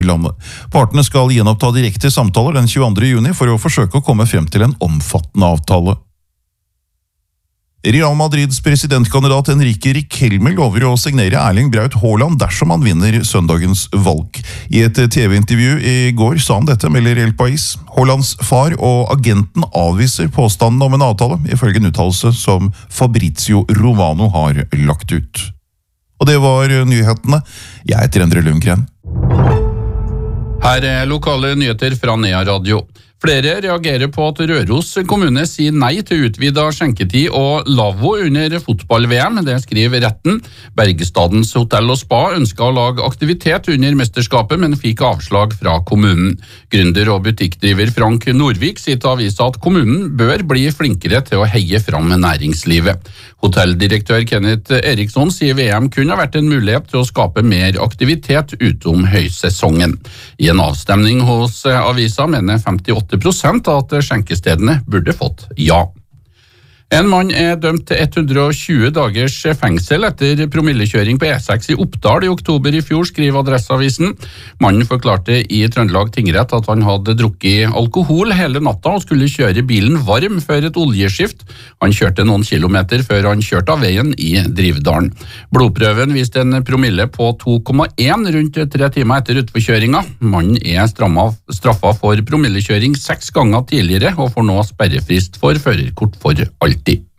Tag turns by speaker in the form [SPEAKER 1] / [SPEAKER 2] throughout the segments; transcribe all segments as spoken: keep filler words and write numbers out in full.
[SPEAKER 1] landet. Partene skal gjenoppta direkte samtaler den tjueandre juni for å forsøke å komme frem til en omfattende avtale. Real Madrids presidentkandidat Enrique Riquelme lover å signere Erling Braut Haaland dersom han vinner søndagens valg. I et T V-intervju i går sa han dette, melder El País. Haalands far og agenten avviser påstanden om en avtale, ifølge en uttalelse som Fabrizio Romano har lagt ut. Og det var nyhetene. Jeg heter Endre Lundgren.
[SPEAKER 2] Her er lokale nyheter fra Nea Radio. Flere reagerer på at Røros kommune sier nei til utvidet skjenketid og lavvo under fotball-V M, det skriver retten. Bergestadens hotell og spa ønsket å lage aktivitet under mesterskapet, men fikk avslag fra kommunen. Gründer og butikkdriver Frank Norvik sier til avisa at kommunen bør bli flinkere til å heie fram næringslivet. Hotelldirektør Kenneth Eriksson sier V M kunne ha vært en mulighet til å skape mer aktivitet utom høysesongen. I en avstemning hos avisa mener femtiåtte prosent av at skjenkestedene burde fått ja. En mann er dømt til hundre og tjue dagers fengsel etter promillekjøring på E seks i Oppdal i oktober i fjor, skriver Adresseavisen. Mannen forklarte i Trøndelag tingrett at han hadde drukket alkohol hele natta og skulle kjøre bilen varm før et oljeskift. Han kjørte noen kilometer før han kjørte av veien i Drivdalen. Blodprøven viste en promille på to komma én rundt tre timer etter utforkjøringa. Mannen er straffa for promillekjøring seks ganger tidligere og får nå sperrefrist for førerkort for alltid.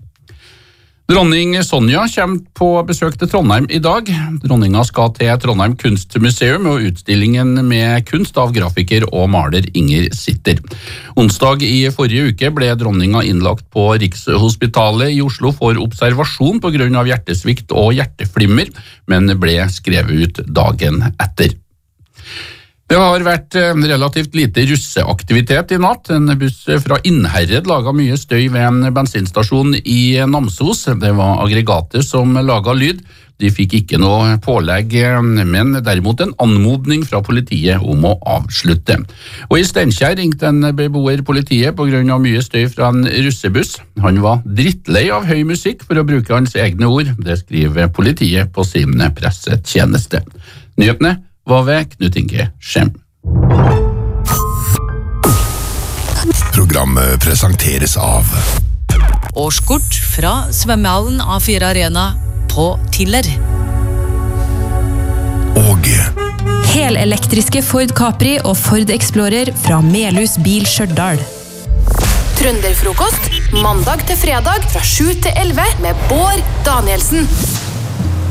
[SPEAKER 2] Dronning Sonja kommer på besøk til Trondheim i dag. Dronninga skal til Trondheim kunstmuseum og utstillingen med kunst av grafiker og maler Inger Sitter. Onsdag i forrige uke ble dronninga innlagt på Rikshospitalet i Oslo for observasjon på grunn av hjertesvikt og hjerteflimmer, men ble skrevet ut dagen etter. Det har vært relativt lite russeaktivitet i natt. En buss fra Innherred laget mye støy ved en bensinstasjon i Namsos. Det var aggregater som laget lyd. De fikk ikke noe pålegg, men derimot en anmodning fra politiet om å avslutte. Og i Steinkjer ringte en beboer politiet på grunn av mye støy fra en russebuss. Han var drittlei av høy musikk, for å bruke hans egne ord. Det skriver politiet på sin pressetjeneste. Nyhetene var ved Knut Inge Skjem.
[SPEAKER 3] Programmet presenteres av
[SPEAKER 4] årskort fra svømmehallen A fire Arena på Tiller.
[SPEAKER 3] Og
[SPEAKER 5] helelektriske Ford Capri og Ford Explorer fra Melhus Bil Stjørdal.
[SPEAKER 6] Trønderfrokost mandag til fredag fra sju til elleve med Bård Danielsen.